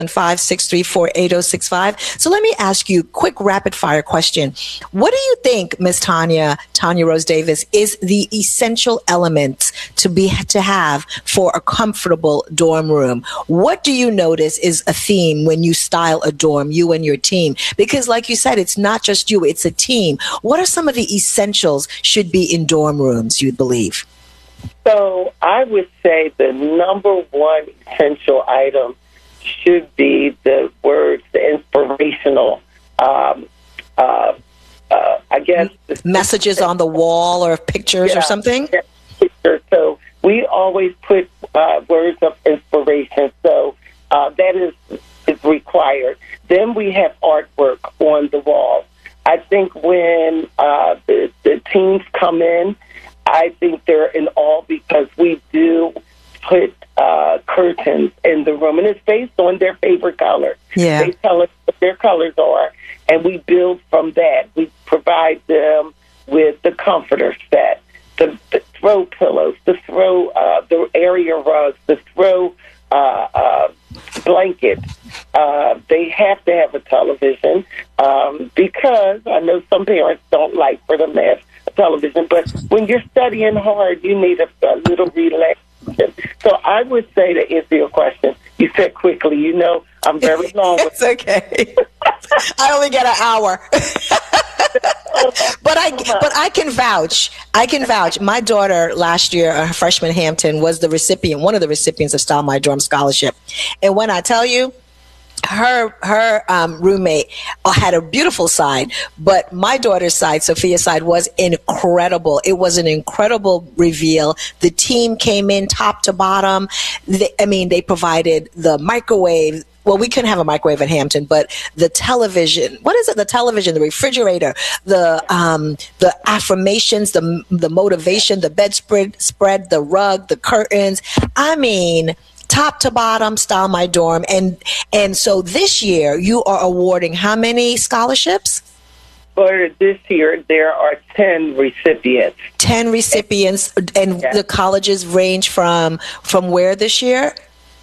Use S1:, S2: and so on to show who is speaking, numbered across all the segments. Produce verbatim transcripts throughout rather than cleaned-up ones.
S1: five six three four eight zero six five. So let me ask you a quick rapid fire question. What do you think, Miss Tanya, Tanya Rose Davis, is the essential elements to be to have for a comfortable dorm room? What do you notice is a theme when you style a dorm, you and your team? Because like you said, it's not just you, it's a team. What are some of the essentials should be in dorm rooms, you believe?
S2: So I would say the number one essential item should be the words, the inspirational, um, uh, uh, I guess.
S1: Messages on the wall or pictures
S2: yeah,
S1: or something?
S2: Yeah, pictures. So we always put uh, words of inspiration. So uh, that is, is required. Then we have artwork on the wall. I think when uh, the, the teams come in, I think they're in awe because we do put uh, curtains in the room, and it's based on their favorite color.
S1: Yeah.
S2: They tell us what their colors are, and we build from that. We provide them with the comforter set, the, the throw pillows, the throw, uh, the area rugs, the throw uh, uh, blanket. Uh, they have to have a television um, because I know some parents don't like for them to have television, but when you're studying hard, you need a, a little relaxation. So I would say to answer your question, you said quickly, you know, I'm very long.
S1: It's okay. I only get an hour. But I, but I can vouch. I can vouch. My daughter last year, a freshman in Hampton, was the recipient, one of the recipients of Style My Dorm Scholarship. And when I tell you, her her um, roommate had a beautiful side, but my daughter's side, Sophia's side, was incredible. It was an incredible reveal. The team came in top to bottom. They, I mean, they provided the microwave. Well, we couldn't have a microwave at Hampton, but the television, what is it? The television, the refrigerator, the um, the affirmations, the the motivation, the bedspread, spread, the rug, the curtains. I mean, top to bottom, Style My Dorm. And and so this year, you are awarding how many scholarships?
S2: For this year, there are ten recipients.
S1: ten recipients. And
S2: yes.
S1: The colleges range from from where this year?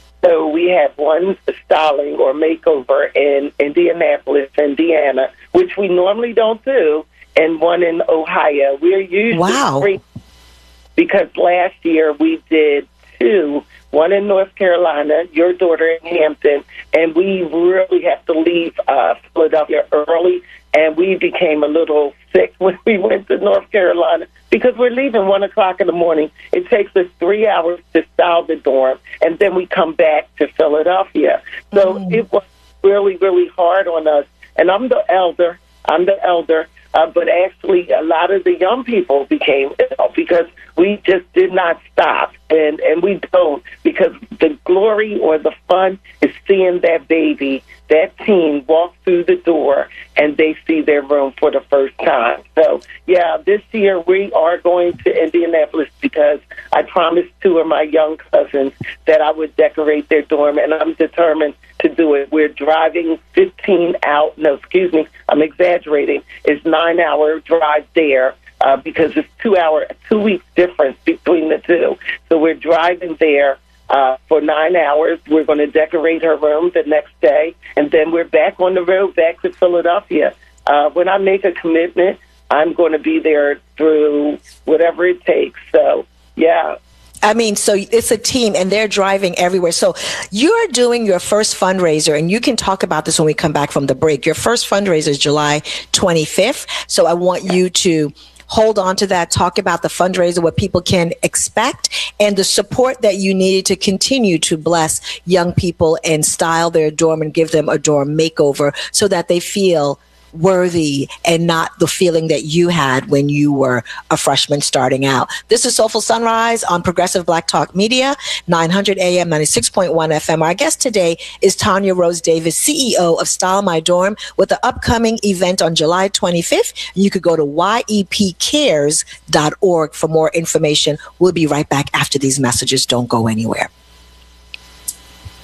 S2: So we have one styling or makeover in Indianapolis, Indiana, which we normally don't do, and one in Ohio. We're usually
S1: wow.
S2: free because last year we did two, one in North Carolina, your daughter in Hampton, and we really have to leave uh, Philadelphia early, and we became a little sick when we went to North Carolina because we're leaving one o'clock in the morning. It takes us three hours to style the dorm, and then we come back to Philadelphia. So mm. it was really, really hard on us. And I'm the elder. I'm the elder. Uh, but actually, a lot of the young people became ill because we just did not stop, and, and we don't, because the glory or the fun is seeing that baby, that teen walk through the door, and they see their room for the first time. So, yeah, this year we are going to Indianapolis because I promised two of my young cousins that I would decorate their dorm, and I'm determined to do it. We're driving fifteen out. No, excuse me, I'm exaggerating. It's nine hour drive there uh, because it's two hour, two weeks difference between the two. So we're driving there uh, for nine hours. We're going to decorate her room the next day, and then we're back on the road back to Philadelphia. Uh, when I make a commitment, I'm going to be there through whatever it takes. So, yeah.
S1: I mean, so it's a team and they're driving everywhere. So you're doing your first fundraiser, and you can talk about this when we come back from the break. Your first fundraiser is July twenty-fifth. So I want you to hold on to that, talk about the fundraiser, what people can expect, and the support that you needed to continue to bless young people and style their dorm and give them a dorm makeover so that they feel worthy and not the feeling that you had when you were a freshman starting out. This is Soulful Sunrise on Progressive Black Talk Media, nine hundred A M, ninety-six point one F M. Our guest today is Tanya Rose Davis, C E O of Style My Dorm, with the upcoming event on July twenty-fifth. You could go to Y E P cares dot org for more information. We'll be right back after these messages. Don't go anywhere.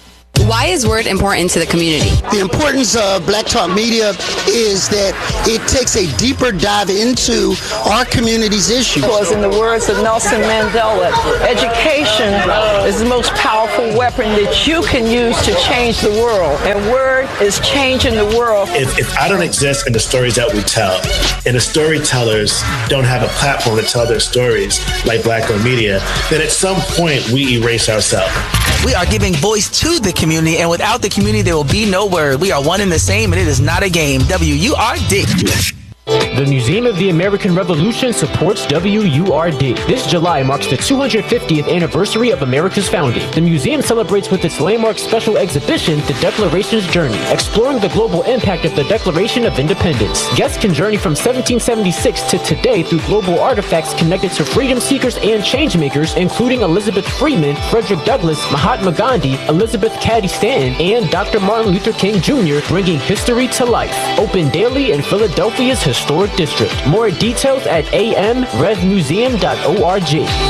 S3: Why is Word important to the community?
S4: The importance of Black Talk Media is that it takes a deeper dive into our community's issues.
S5: Because in the words of Nelson Mandela, education is the most powerful weapon that you can use to change the world. And Word is changing the world.
S6: If, if I don't exist in the stories that we tell, and the storytellers don't have a platform to tell their stories like Black-owned media, then at some point we erase ourselves.
S7: We are giving voice to the community, and without the community, there will be no Word. We are one and the same, and it is not a game. W U R D.
S8: The Museum of the American Revolution supports W U R D. This July marks the two hundred fiftieth anniversary of America's founding. The museum celebrates with its landmark special exhibition, The Declaration's Journey, exploring the global impact of the Declaration of Independence. Guests can journey from seventeen seventy-six to today through global artifacts connected to freedom seekers and changemakers, including Elizabeth Freeman, Frederick Douglass, Mahatma Gandhi, Elizabeth Cady Stanton, and Doctor Martin Luther King Junior, bringing history to life. Open daily in Philadelphia's historic district. More details at a m rev museum dot org.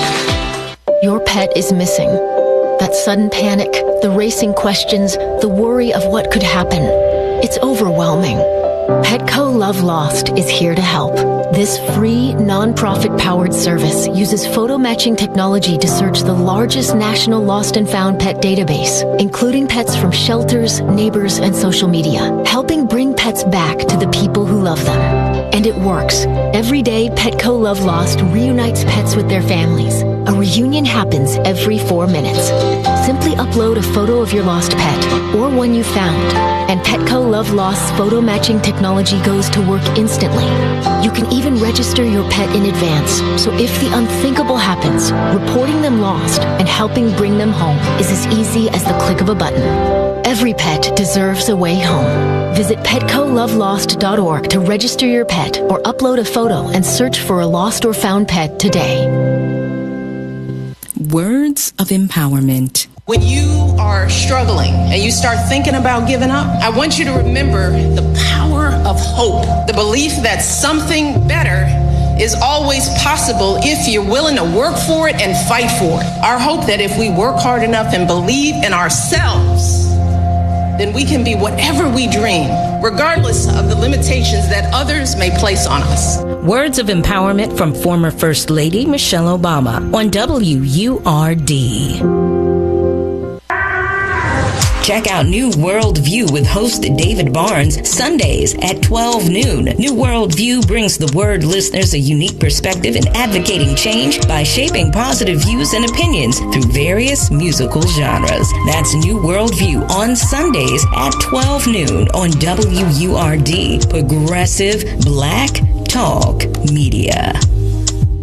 S9: Your pet is missing. That sudden panic, the racing questions, the worry of what could happen. It's overwhelming. Petco Love Lost is here to help. This free, non-profit-powered service uses photo matching technology to search the largest national lost and found pet database, including pets from shelters, neighbors, and social media, helping bring pets back to the people who love them. And it works. Every day, Petco Love Lost reunites pets with their families. A reunion happens every four minutes. Simply upload a photo of your lost pet or one you found, and Petco Love Lost's photo matching technology goes to work instantly. You can even register your pet in advance, so if the unthinkable happens, reporting them lost and helping bring them home is as easy as the click of a button. Every pet deserves a way home. Visit petco love lost dot org to register your pet or upload a photo and search for a lost or found pet today.
S10: Words of empowerment.
S11: When you are struggling and you start thinking about giving up, I want you to remember the power of hope, the belief that something better is always possible if you're willing to work for it and fight for it. Our hope that if we work hard enough and believe in ourselves, then we can be whatever we dream, regardless of the limitations that others may place on us.
S10: Words of empowerment from former First Lady Michelle Obama on W U R D. Check out New World View with host David Barnes Sundays at twelve noon. New World View brings the Word listeners a unique perspective in advocating change by shaping positive views and opinions through various musical genres. That's New World View on Sundays at twelve noon on W U R D, Progressive Black Talk Media.